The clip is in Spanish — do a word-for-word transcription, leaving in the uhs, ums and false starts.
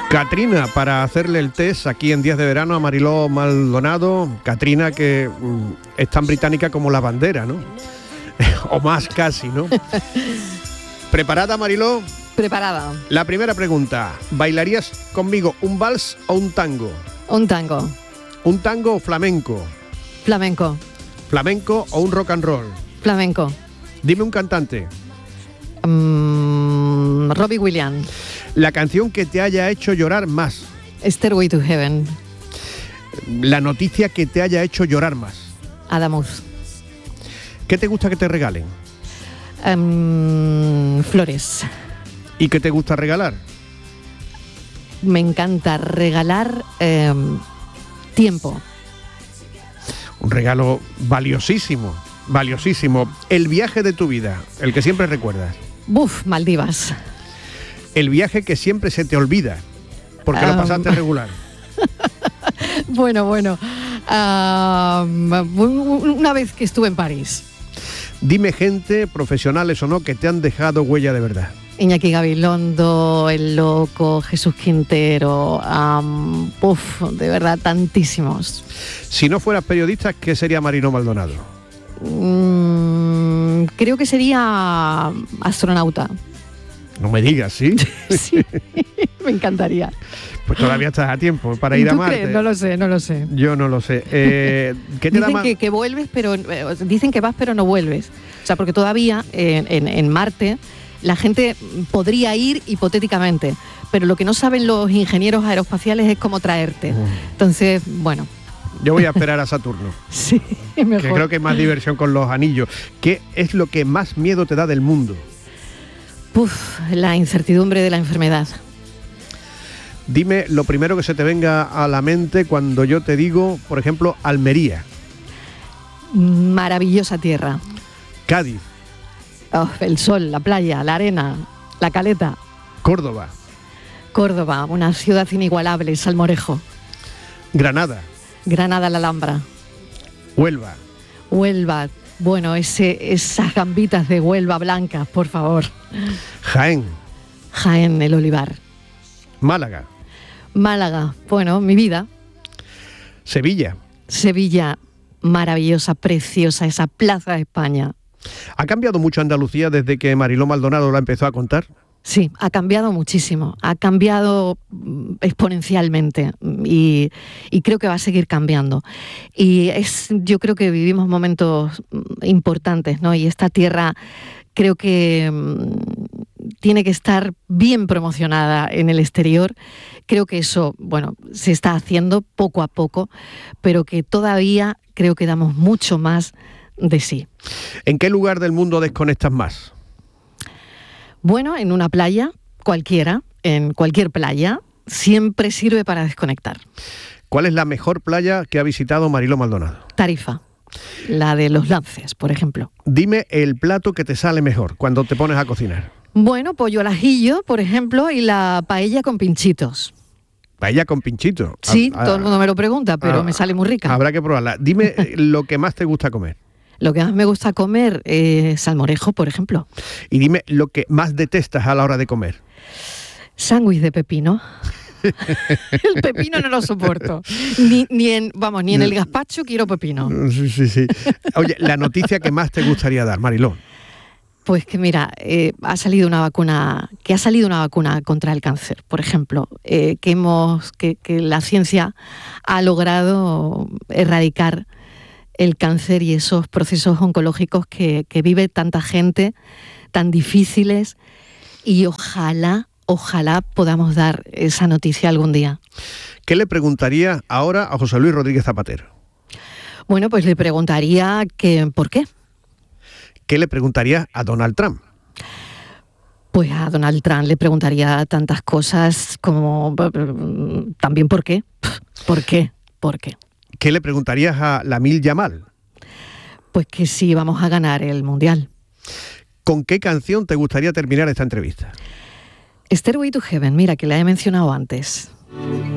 Katrina, para hacerle el test aquí en Días de Verano a Mariló Maldonado. Katrina, que mm, es tan británica como la bandera, ¿no? O más casi, ¿no? ¿Preparada, Mariló? Preparada. La primera pregunta. ¿Bailarías conmigo un vals o un tango? Un tango. ¿Un tango o flamenco? Flamenco. ¿Flamenco o un rock and roll? Flamenco. Dime un cantante. Um, Robbie Williams. La canción que te haya hecho llorar más. Stairway to Heaven. La noticia que te haya hecho llorar más. Adamus. ¿Qué te gusta que te regalen? Um, flores. ¿Y qué te gusta regalar? Me encanta regalar eh, tiempo. Un regalo valiosísimo, valiosísimo. El viaje de tu vida, el que siempre recuerdas. Buf, Maldivas. El viaje que siempre se te olvida, porque um... lo pasaste regular. Bueno, bueno. Uh, una vez que estuve en París. Dime gente, profesionales o no, que te han dejado huella de verdad. Iñaki Gabilondo, El Loco, Jesús Quintero, um, uf, de verdad, tantísimos. Si no fueras periodista, ¿qué sería Mariló Maldonado? Mm, creo que sería astronauta. No me digas, ¿sí? Sí, me encantaría. Pues todavía estás a tiempo para ir a Marte. ¿Tú crees? No lo sé, no lo sé. Yo no lo sé. Eh, ¿qué te dicen da más? que, que vuelves, pero eh, dicen que vas, pero no vuelves. O sea, porque todavía eh, en, en Marte la gente podría ir hipotéticamente, pero lo que no saben los ingenieros aeroespaciales es cómo traerte. Entonces, bueno. Yo voy a esperar a Saturno. Sí, mejor. Que creo que hay más diversión con los anillos. ¿Qué es lo que más miedo te da del mundo? Puf, la incertidumbre de la enfermedad. Dime lo primero que se te venga a la mente cuando yo te digo, por ejemplo, Almería. Maravillosa tierra. Cádiz. Oh, el sol, la playa, la arena, la caleta. Córdoba. Córdoba, una ciudad inigualable, Salmorejo. Granada. Granada, la Alhambra. Huelva. Huelva, bueno, ese, esas gambitas de Huelva blancas, por favor. Jaén. Jaén, el olivar. Málaga. Málaga, bueno, mi vida. Sevilla. Sevilla, maravillosa, preciosa, esa plaza de España. ¿Ha cambiado mucho Andalucía desde que Mariló Maldonado la empezó a contar? Sí, ha cambiado muchísimo, ha cambiado exponencialmente y, y creo que va a seguir cambiando. Y es, yo creo que vivimos momentos importantes, ¿no? Y esta tierra creo que tiene que estar bien promocionada en el exterior. Creo que eso, bueno, se está haciendo poco a poco, pero que todavía creo que damos mucho más de sí. ¿En qué lugar del mundo desconectas más? Bueno, en una playa, cualquiera, en cualquier playa, siempre sirve para desconectar. ¿Cuál es la mejor playa que ha visitado Mariló Maldonado? Tarifa, la de los Lances, por ejemplo. Dime el plato que te sale mejor cuando te pones a cocinar. Bueno, pollo al ajillo, por ejemplo, y la paella con pinchitos. Paella con pinchito. Sí, a, a, todo el mundo me lo pregunta, pero a, me sale muy rica. Habrá que probarla. Dime lo que más te gusta comer. Lo que más me gusta comer es salmorejo, por ejemplo. Y dime lo que más detestas a la hora de comer. Sándwich de pepino. El pepino no lo soporto. Ni, ni en, vamos, ni en el gazpacho quiero pepino. Sí, sí, sí. Oye, la noticia que más te gustaría dar, Mariló. Pues que mira, eh, ha salido una vacuna, que ha salido una vacuna contra el cáncer, por ejemplo, eh, que hemos, que, que la ciencia ha logrado erradicar el cáncer y esos procesos oncológicos que, que vive tanta gente, tan difíciles, y ojalá, ojalá podamos dar esa noticia algún día. ¿Qué le preguntaría ahora a José Luis Rodríguez Zapatero? Bueno, pues le preguntaría que ¿por qué? ¿Qué le preguntaría a Donald Trump? Pues a Donald Trump le preguntaría tantas cosas como también ¿por qué? ¿Por qué? ¿Por qué? ¿Qué le preguntarías a Lamine Yamal? Pues que sí vamos a ganar el Mundial. ¿Con qué canción te gustaría terminar esta entrevista? Stairway to Heaven, mira que la he mencionado antes.